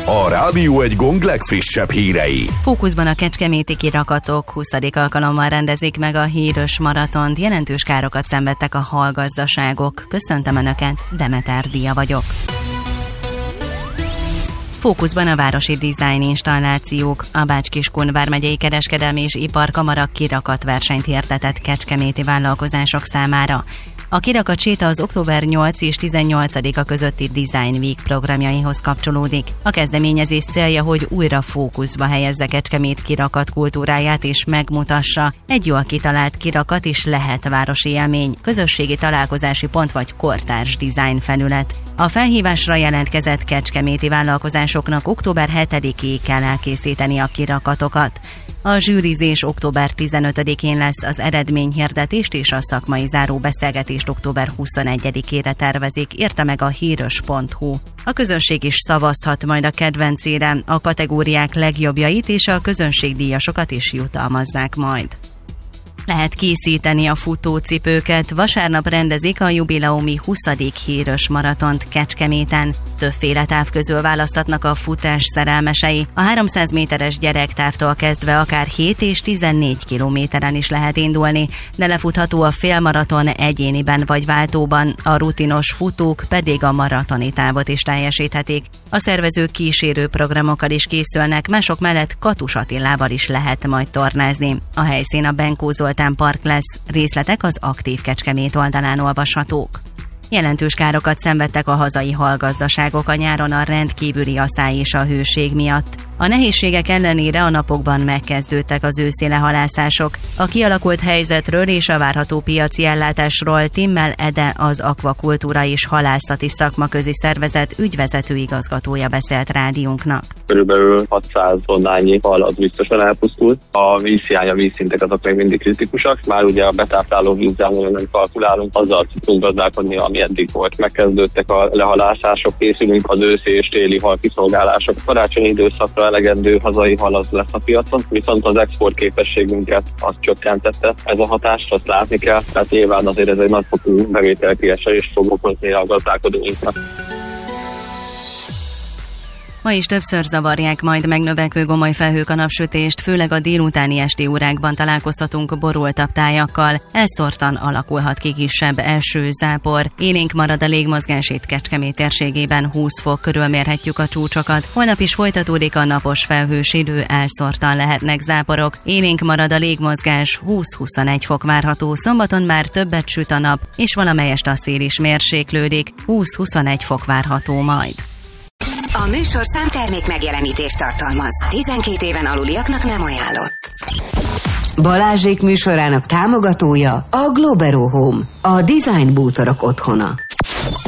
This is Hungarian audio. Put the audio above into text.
A Rádió Egy Gong legfrissebb hírei. Fókuszban a kecskeméti kirakatok 20. alkalommal rendezik meg a híres maratont. Jelentős károkat szenvedtek a hallgazdaságok. Köszöntöm Önöket, Demeter Dia vagyok. Fókuszban a városi dizájn installációk. A Bács-Kiskun vármegyei kereskedelmi és iparkamara kirakatversenyt hirdetett kecskeméti vállalkozások számára. A kirakat séta az október 8 és 18-a közötti Design Week programjaihoz kapcsolódik. A kezdeményezés célja, hogy újra fókuszba helyezze Kecskemét kirakat kultúráját és megmutassa. Egy jól kitalált kirakat is lehet városi élmény, közösségi találkozási pont vagy kortárs design felület. A felhívásra jelentkezett kecskeméti vállalkozásoknak október 7-ig kell elkészíteni a kirakatokat. A zsűrizés október 15-én lesz, az eredményhirdetést és a szakmai záróbeszélgetést október 21-ére tervezik, írta meg a híros.hu. A közönség is szavazhat majd a kedvencére, a kategóriák legjobbjait és a közönségdíjasokat is jutalmazzák majd. Lehet készíteni a futócipőket. Vasárnap rendezik a jubileumi 20. híres maratont Kecskeméten. Többféle táv közül választatnak a futás szerelmesei. A 300 méteres gyerektávtól kezdve akár 7 és 14 kilométeren is lehet indulni, de lefutható a félmaraton egyéniben vagy váltóban, a rutinos futók pedig a maratoni távot is teljesíthetik. A szervezők kísérő programokkal is készülnek, mások mellett Katus Attilával is lehet majd tornázni. A helyszín a Benkó Zoltán Park lesz, részletek az Aktív Kecskemét oldalán olvashatók. Jelentős károkat szenvedtek a hazai hallgazdaságok a nyáron a rendkívüli asszály és a hőség miatt. A nehézségek ellenére a napokban megkezdődtek az őszi lehalászások. A kialakult helyzetről és a várható piaci ellátásról Timmel Ede, az Akvakultúra és Halászati Szakmaközi Szervezet ügyvezető igazgatója beszélt rádiónknak. Körülbelül 600 tonnányi hal az biztosan elpusztult. A vízhiány, a vízszintek azok még mindig kritikusak. Már ugye a betápláló vízzel nem kalkulálunk, azzal tudunk gazdálkodni, ami eddig volt. Megkezdődtek a lehalászások, készülünk az őszi és téli hal kiszolgálások. Karácsonyi időszakra elegendő hazai hal az lesz a piacon, viszont az export képességünket azt csökkentette. Ez a hatást azt látni kell, tehát nyilván azért ez egy nagyfokú bevételkiesést fog okozni a gazdálkodóinknak. Ma is többször zavarják majd megnövekvő gomoly felhők a napsütést, főleg a délutáni esti órákban találkozhatunk borultabb tájakkal. Elszórtan alakulhat ki kisebb esőzápor. Élénk marad a légmozgás, itt Kecskemét térségében 20 fok körül mérhetjük a csúcsokat. Holnap is folytatódik a napos felhős idő, elszórtan lehetnek záporok. Élénk marad a légmozgás, 20-21 fok várható. Szombaton már többet süt a nap, és valamelyest a szél is mérséklődik. 20-21 fok várható majd. A műsorszám termék megjelenítést tartalmaz. 12 éven aluliaknak nem ajánlott. Balázsék műsorának támogatója a Globero Home, a design bútorok otthona.